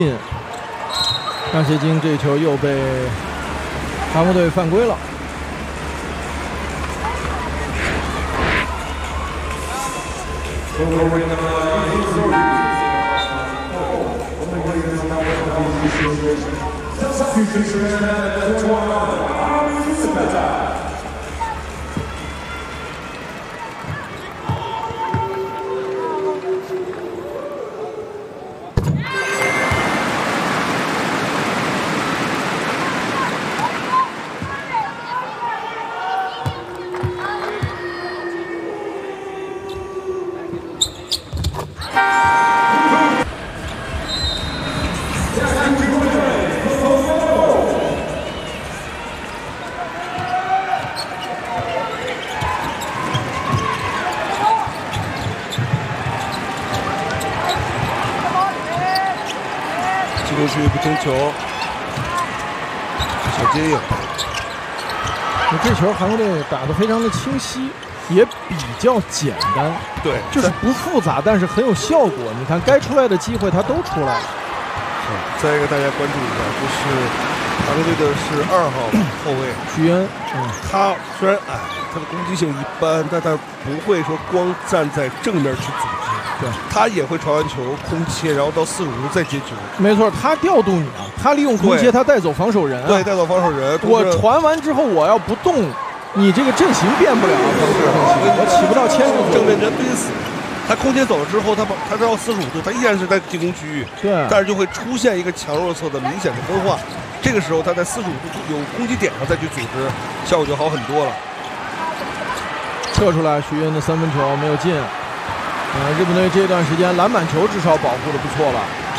张协京这球又被韩国队犯规了。 进攻区不争球，小接应。 这球韩国队打得非常的清晰，也比较简单。 对， 就是不复杂，但是很有效果。你看，该出来的机会他都出来了。 再一个，大家关注一下，就是韩国队的是2号后卫徐恩， 他虽然矮，他的攻击性一般，但他不会说光站在正面去组织。 对， 他也会传完球空切，然后到45度再接球。 没错，他调度你啊，他利用空切，他带走防守人啊。 对，带走防守人。 我传完之后，我要不动，你这个阵型变不了，我起不到牵制作用。 正面人逼死。他空切走了之后，他到45度，他依然是在进攻区域。 对， 但是就会出现一个强弱侧的明显的分化。这个时候他在45度有攻击点上再去组织，效果就好很多了。 撤出来，徐恩的3分球没有进。日本队这段时间篮板球至少保护的不错吧。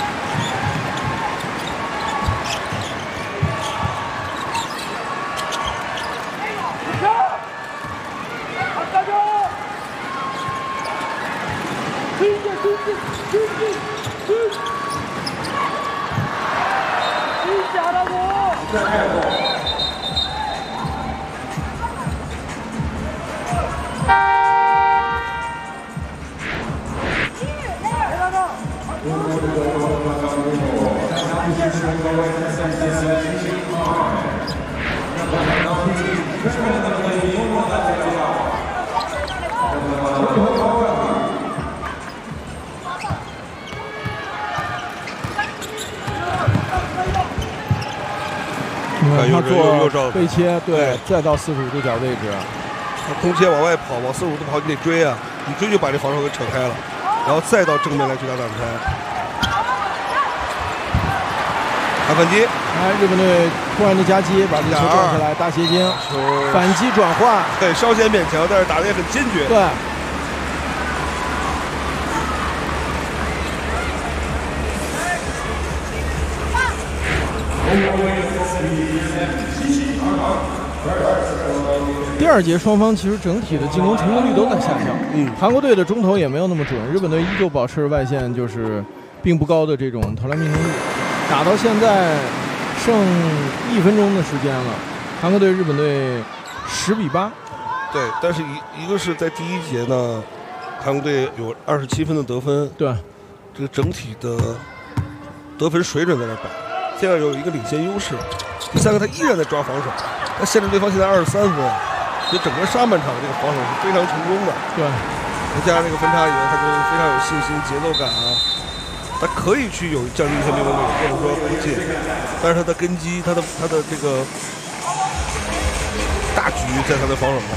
他做背切，对，再到45度角位置， 他空切往外跑，往45度跑，你得追啊！你追就把这防守给扯开了，然后再到正面来去打挡拆。打反击， 日本队突然的夹击，把这球撞下来，大协京反击转换， 对，稍显勉强，但是打得也很坚决。 对。第2节双方其实整体的进攻成功率都在下降。韩国队的中投也没有那么准，日本队依旧保持外线就是并不高的这种投篮命中率。打到现在剩1分钟的时间了，韩国队日本队10比8。 对，但是一个是在第1节呢，韩国队有27分的得分， 对， 这个整体的得分水准在那摆，现在有一个领先优势。第3个，他依然在抓防守，他限制对方现在23分。所以整个上半场的这个防守是非常成功的。 对， 再加上这个分差以后，他就非常有信心、节奏感啊。他可以去有降低一些命中率，或者说不进，但是他的根基、他的这个大局在他的防守上。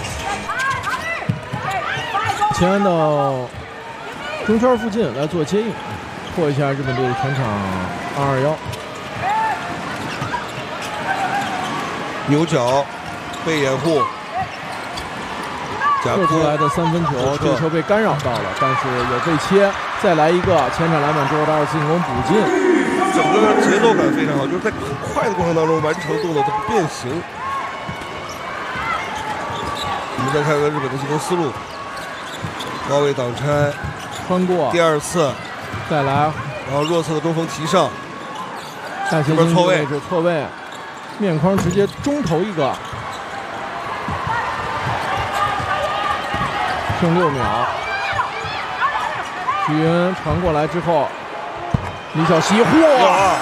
前安到中圈附近来做接应，破一下日本队的全场221。 牛角被掩护。 射出来的3分球，这个球被干扰到了，但是有被切，再来一个前场篮板之后的2次进攻补进， 整个节奏感非常好，就是在很快的过程当中完成动作，它不变形。我们再看看日本的进攻思路，高位挡拆， 穿过第2次， 再来， 然后弱侧的中锋提上， 大协京错位，面框直接中投一个。剩6秒，许云传过来之后，李晓溪，嚯！